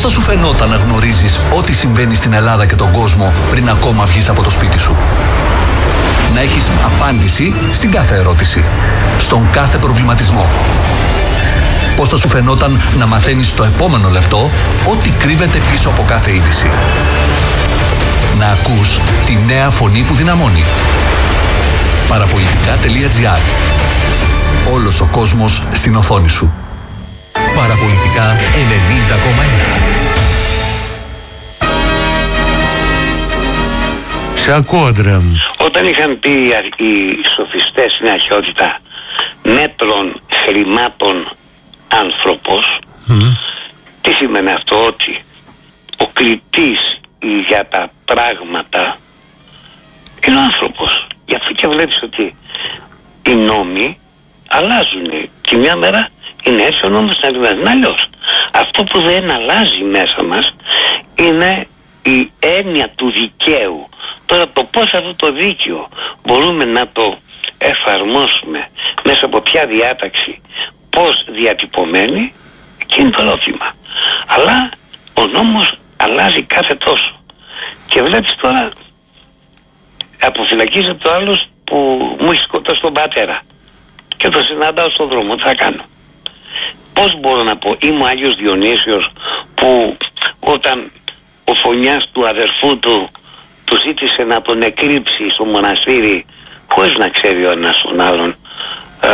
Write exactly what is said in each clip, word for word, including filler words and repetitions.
θα σου φαινόταν να γνωρίζεις ό,τι συμβαίνει στην Ελλάδα και τον κόσμο πριν ακόμα βγεις από το σπίτι σου? Να έχεις απάντηση στην κάθε ερώτηση, στον κάθε προβληματισμό. Πώς θα σου φαινόταν να μαθαίνεις στο επόμενο λεπτό ό,τι κρύβεται πίσω από κάθε είδηση? Να ακούς τη νέα φωνή που δυναμώνει. Παραπολιτικά.gr. Όλος ο κόσμος στην οθόνη σου. Παραπολιτικά ενενήντα κόμμα ένα. Σε ακούω, Αντρέα μου. Όταν είχαν πει οι σοφιστές στην αρχαιότητα μέτρων χρημάτων άνθρωπος, mm. τι σημαίνει αυτό? Ότι ο κριτής για τα πράγματα είναι ο άνθρωπος. Γι' αυτό και βλέπεις ότι οι νόμοι αλλάζουν. Τη μια μέρα είναι έτσι ο νόμος, την άλλη μέρα είναι αλλιώς. Αυτό που δεν αλλάζει μέσα μας είναι η έννοια του δικαίου. Τώρα το πώς αυτό το δίκαιο μπορούμε να το εφαρμόσουμε, μέσα από ποια διάταξη, πώς διατυπωμένη, εκεί είναι το ερώτημα. Αλλά ο νόμος αλλάζει κάθε τόσο. Και βλέπεις τώρα, αποφυλακίζεται το άλλος που μου έχει σκοτώσει τον πατέρα και το συναντάω στον δρόμο, τι θα κάνω? Πώς μπορώ να πω? Είμαι ο Άγιος Διονύσιος που όταν ο φωνιάς του αδερφού του του ζήτησε να τον εκρύψει στο μοναστήρι χωρίς να ξέρει ο ένας τον άλλον, ε,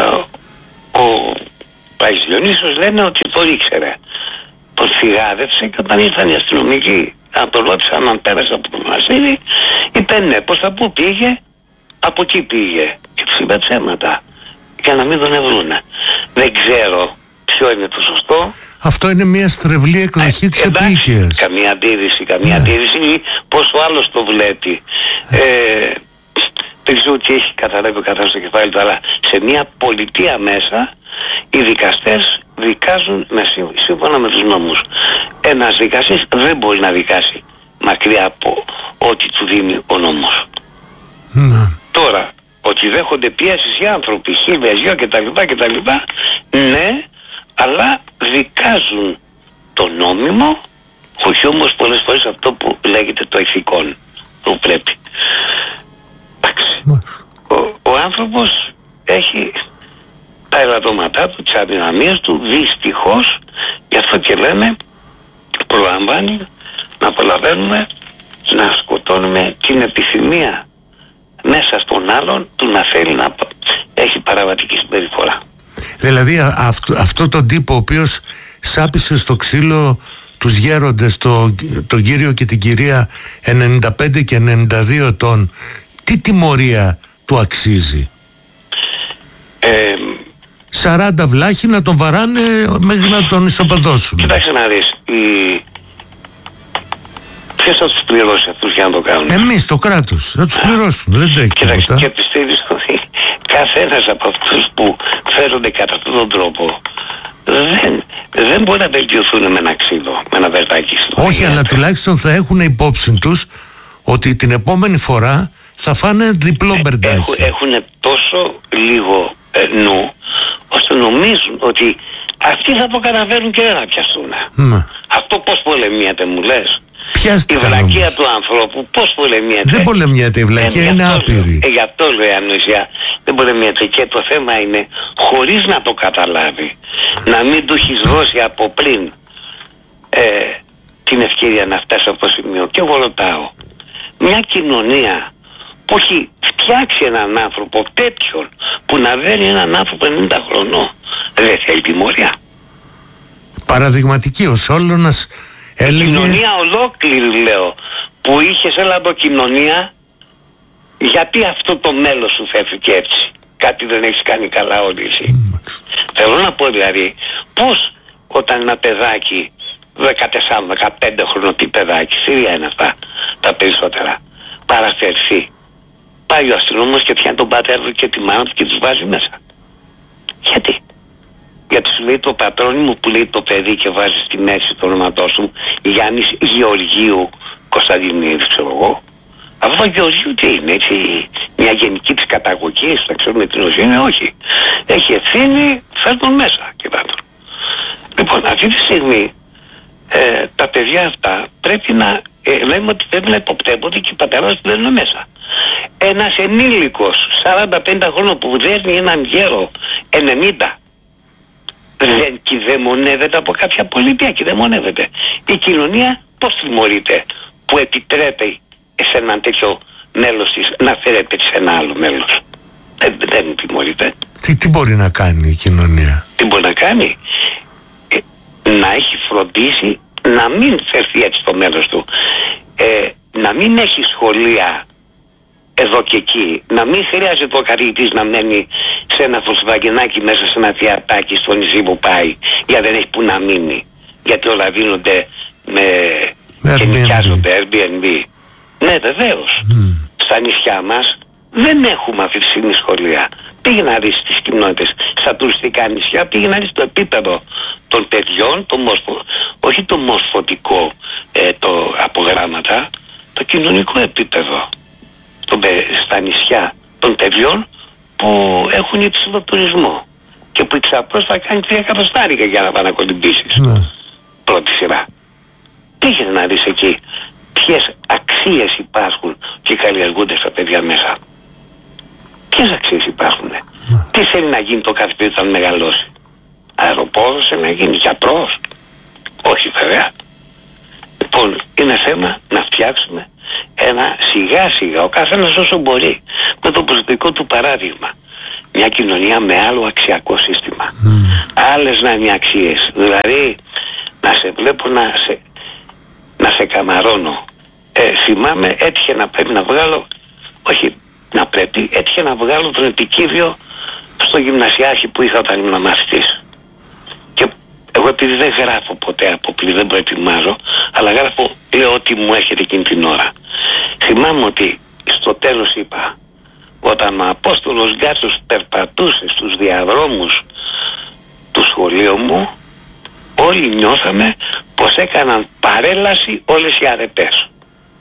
ο Άγιος Διονύσιος λένε ότι το ήξερε. Τον φυγάδευσε και όταν ήρθαν οι αστυνομικοί να τον ρώτησαν αν πέρασε από το μοναστήρι, είπε ναι. Πως θα πού πήγε? Από εκεί πήγε. Και τους είπε ψέματα για να μην τον ευρούνε. Δεν ξέρω ποιο είναι το σωστό. Αυτό είναι μια στρεβλή εκδοχή ε, της επίκαιας. Καμία αντίρρηση, καμία ναι. αντίρρηση. Πώς ο άλλος το βλέπει. Ε, δεν ξέρω τι έχει καταλάβει ο καθένας στο κεφάλι του, αλλά σε μια πολιτεία μέσα οι δικαστές δικάζουν με, σύμφωνα με τους νόμους. Ένας δικαστής δεν μπορεί να δικάσει μακριά από ό,τι του δίνει ο νόμος. Ναι. Τώρα, ότι δέχονται πιέσεις οι άνθρωποι, χίλιες γιο κτλ. κτλ. Ναι, αλλά δικάζουν το νόμιμο, όχι όμως πολλές φορές αυτό που λέγεται το ηθικόν, που πρέπει. Εντάξει. Ο, ο άνθρωπος έχει τα ελαττώματά του, τις αδυναμίες του, δυστυχώς, γι' αυτό και λέμε, προλαμβάνει να απολαβαίνουμε, να σκοτώνουμε την επιθυμία μέσα στον άλλον του να θέλει να έχει παραβατική συμπεριφορά. Δηλαδή αυτό, αυτό τον τύπο ο οποίος σάπισε στο ξύλο τους γέροντες, το, τον κύριο και την κυρία ενενήντα πέντε και ενενήντα δύο ετών, τι τιμωρία του αξίζει? Ε, σαράντα βλάχοι να τον βαράνε μέχρι να τον ισοπεδώσουν. Κοιτάξτε να δεις, η... ποιος θα τους πληρώσει αυτούς για να το κάνουν? Εμείς, το κράτος, θα τους πληρώσουν, δεν το έχει τίποτα. Και πιστεύεις ότι καθένας από αυτούς που φέρονται κατά αυτόν τον τρόπο δεν, δεν μπορεί να βελτιωθούν με ένα ξύλο, με ένα βερτάκι στο όχι, αλλά τουλάχιστον θα έχουν υπόψη τους ότι την επόμενη φορά θα φάνε διπλό μπερντάκι. Έχουν, έχουν τόσο λίγο ε, νου, ώστε νομίζουν ότι αυτοί θα το καταφέρουν και δεν θα πιαστούν. Mm. Αυτό πώς πολεμιέται, μου λες? Πιάστε η βλακεία του ανθρώπου πώς πολεμιέται? Δεν πολεμιέται, η βλακεία ε, είναι άπειρη. Ε, γι' αυτό λέω η ανοησία δεν πολεμιέται. Και το θέμα είναι, χωρίς να το καταλάβει, να μην του έχεις δώσει από πριν ε, την ευκαιρία να φτάσει από το σημείο. Και εγώ ρωτάω, μια κοινωνία που έχει φτιάξει έναν άνθρωπο τέτοιον, που να δένει έναν άνθρωπο ενενήντα χρονών, δεν θέλει τιμωρία? Παραδειγματική ο Σόλωνας έλεγε... Η κοινωνία ολόκληρη, λέω, που είχες κοινωνία, γιατί αυτό το μέλος σου φεύγει έτσι? Κάτι δεν έχεις κάνει καλά όλοι εσύ. Mm. Θέλω να πω δηλαδή, πώς όταν ένα παιδάκι δεκατέσσερα δεκαπέντε χρονών, τι παιδάκι, Συρία είναι αυτά τα περισσότερα, παραφερθεί, πάει ο αστυνόμος και πιάνει τον πατέρα του και τη μάνα του και τους βάζει μέσα. Γιατί? Γιατί σου λέει το πατρόνι μου που λέει το παιδί και βάζει στη μέση το όνοματό σου Γιάννης Γεωργίου Κωνσταντινίδη, ξέρω εγώ. Αυτό το Γεωργίου τι είναι, έτσι, μια γενική της καταγωγής, θα ξέρουμε την ουσία είναι? Όχι. Έχει ευθύνη, φέρνουν μέσα και πάνω. Λοιπόν, αυτή τη στιγμή ε, τα παιδιά αυτά πρέπει να ε, λέμε ότι πρέπει να υποπτεύονται και οι πατεράδες που δεν είναι μέσα. Ένας ενήλικος σαράντα πενήντα χρόνων που δέρνει έναν γέρο ενενήντα δεν κηδεμονεύεται από κάποια πολιτεία, κηδεμονεύεται. Η κοινωνία πώς τιμωρείται που επιτρέπει σε έναν τέτοιο μέλος της να φέρεται σε ένα άλλο μέλος? Δεν, δεν τιμωρείται. Τι, τι μπορεί να κάνει η κοινωνία? Τι μπορεί να κάνει? Ε, να έχει φροντίσει να μην φερθεί έτσι το μέλος του. Ε, να μην έχει σχολεία εδώ και εκεί. Να μην χρειάζεται ο καθηγητής να μένει σε ένα φωσβαγγενάκι μέσα σε ένα θεατάκι στο νησί που πάει, γιατί δεν έχει που να μείνει. Γιατί όλα δίνονται με... και νοικιάζονται Airbnb. Ναι, βεβαίως. Mm. Στα νησιά μας δεν έχουμε αυτή τη στιγμή σχολεία. Πήγε να δεις τις κοινότητες στα τουριστικά νησιά, πήγε να δεις το επίπεδο των παιδιών, το μοσφο, όχι το μοσφωτικό, ε, το απογράμματα, το κοινωνικό επίπεδο το, στα νησιά των παιδιών που έχουν υψηλό τουρισμό και που εξαπρός θα κάνει τρία εκατοστάρικα για να πάνε να κολυμπήσεις. Mm. Πρώτη σειρά. Πήγε να δεις εκεί ποιες αξίες υπάρχουν και καλλιεργούνται στα παιδιά μέσα. Ποιες αξίες υπάρχουν? Mm. Τι θέλει να γίνει το κάθε παιδί όταν μεγαλώσει? Αεροπόρος θέλει να γίνει? Γιατρός? Όχι βέβαια. Λοιπόν, είναι θέμα να φτιάξουμε ένα σιγά σιγά, ο καθένας όσο μπορεί, με το προσωπικό του παράδειγμα, μια κοινωνία με άλλο αξιακό σύστημα. Mm. Άλλες να είναι αξίες. Δηλαδή να σε βλέπω να σε, να σε καμαρώνω. Ε, θυμάμαι έτυχε να πρέπει να βγάλω, όχι να πρέπει, έτυχε να βγάλω τον επικύβιο στο γυμνασιάρχη που είχα όταν ήμουν μαθητής. Και εγώ επειδή δεν γράφω ποτέ από πλή, δεν προετοιμάζω, αλλά γράφω, λέω ό,τι μου έρχεται εκείνη την ώρα. Θυμάμαι ότι στο τέλος είπα, όταν ο Απόστολος Γκάτσος περπατούσε στους διαδρόμους του σχολείου μου, όλοι νιώθαμε πως έκαναν παρέλαση όλες οι αρετές.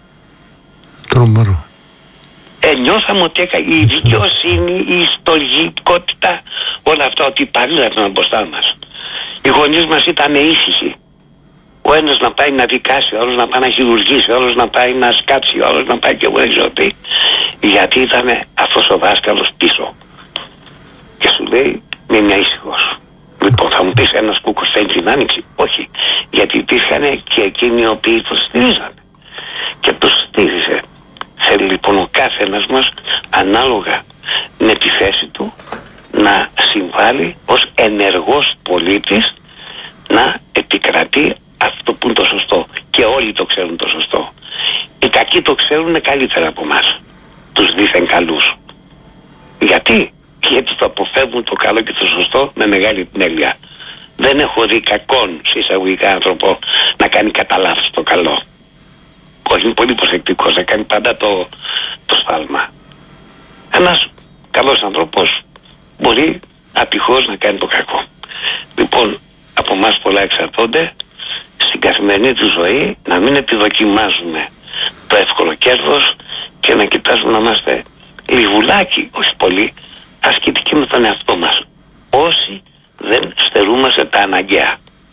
Τρομερό. Ε, νιώθαμε ότι έκα... η δικαιοσύνη, η ιστορικότητα, όλα αυτά ότι παρήλαβαν μπροστά μας. Οι γονείς μας ήταν ήσυχοι. Ο ένας να πάει να δικάσει, ο άλλος να πάει να χειρουργήσει, ο άλλος να πάει να σκάψει, ο άλλος να πάει και εγώ δεν ξέρω τι. Γιατί ήταν αυτός ο δάσκαλος πίσω. Και σου λέει, μείνε ήσυχος. Λοιπόν, θα μου πεις ένας κούκος θέλει την άνοιξη? Όχι. Γιατί υπήρχαν και εκείνοι οι οποίοι το στηρίζανε. Και το στήριζε. Θέλει λοιπόν ο κάθε ένας μας, ανάλογα με τη θέση του, να συμβάλλει ως ενεργός πολίτης να επικρατεί αυτό που είναι το σωστό. Και όλοι το ξέρουν το σωστό. Οι κακοί το ξέρουν καλύτερα από εμάς, τους δήθεν καλούς. Γιατί? Γιατί το αποφεύγουν το καλό και το σωστό με μεγάλη πινέλεια. Δεν έχω δει κακόν σε εισαγωγικά άνθρωπο να κάνει κατά λάθος το καλό. Όχι, είναι πολύ προσεκτικός, να κάνει πάντα το, το σφάλμα. Ένας καλός άνθρωπος μπορεί ατυχώς να κάνει το κακό. Λοιπόν, από εμάς πολλά εξαρτώνται στην καθημερινή του ζωή, να μην επιδοκιμάζουμε το εύκολο κέρδος και να κοιτάζουμε να είμαστε λιγουλάκι, όχι πολύ, ασκητικοί με τον εαυτό μας. Όσοι δεν στερούμαστε τα αναγκαία.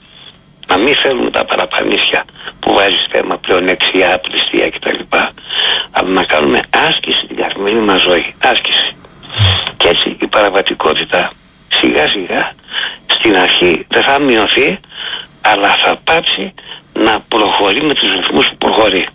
Να μην θέλουμε τα παραπανίσια που βάζεις θέμα πλεονεξία, απληστία κτλ. Αλλά να κάνουμε άσκηση στην καθημερινή μας ζωή. Άσκηση. Και έτσι η παραβατικότητα σιγά σιγά στην αρχή δεν θα μειωθεί, αλλά θα πάψει να προχωρεί με τους ρυθμούς που προχωρεί.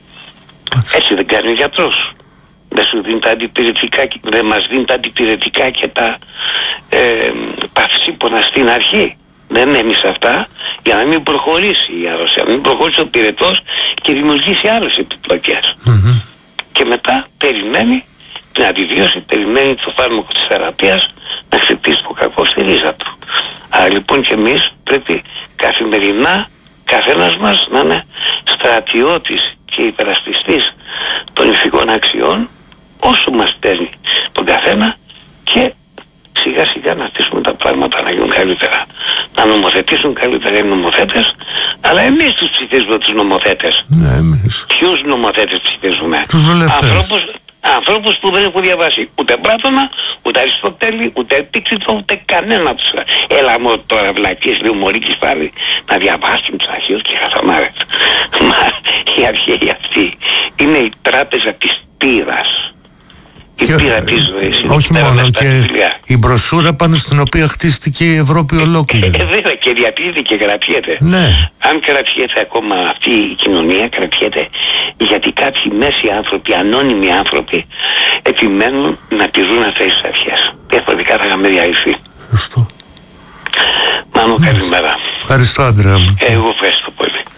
Έτσι δεν κάνει ο γιατρός. Δεν σου δίνει τα αντιπηρετικά, δεν μας δίνει τα αντιπηρετικά και τα ε, παυσίπονα στην αρχή. Δεν μένει σε αυτά για να μην προχωρήσει η αρρωσία, να μην προχωρήσει ο πυρετός και δημιουργήσει άλλες επιπλοκές. Mm-hmm. Και μετά περιμένει την αντιβίωση, περιμένει το φάρμακο της θεραπείας να χτυπήσει το κακό στη ρίζα του. Άρα λοιπόν και εμείς πρέπει καθημερινά καθένας μας να είναι στρατιώτης και υπερασπιστής των ηθικών αξιών όσο μας παίρνει τον καθένα και σιγά σιγά να αφήσουμε τα πράγματα να γίνουν καλύτερα. Να νομοθετήσουν καλύτερα οι νομοθέτες, αλλά εμείς τους ψηφίζουμε τους νομοθέτες. Ναι, εμείς. Ποιους νομοθέτες ψηφίζουμε? Τους βουλευτές. Ανθρώπους, ανθρώπους που δεν έχουν διαβάσει ούτε Πλάτωνα, ούτε Αριστοτέλη, ούτε Επίκτητο, ούτε κανένα τους. Έλα μου τώρα βλακίες, λέει ο Μωρίκης πάλι, να διαβάσουν τους αρχαίους και χαθαμάρες. Μα οι αρχαίοι αυτοί είναι η τράπεζα της πείρας. Η και, πείρα της ζωής είναι. Όχι μόνο, και η μπροσούρα πάνω στην οποία χτίστηκε η Ευρώπη ολόκληρη. Ε, βέβαια, και διατηρείται και κρατιέται. Ναι. Αν κρατιέται ακόμα αυτή η κοινωνία, κρατιέται γιατί κάποιοι μέσοι άνθρωποι, ανώνυμοι άνθρωποι, επιμένουν να τηρούν αυτές τις αρχές. Διαφορετικά θα είχαμε διαρρηθεί. Ευχαριστώ. Μάνο, καλημέρα. Ευχαριστώ, Άντρεα μου. Εγώ ευχαριστώ πολύ.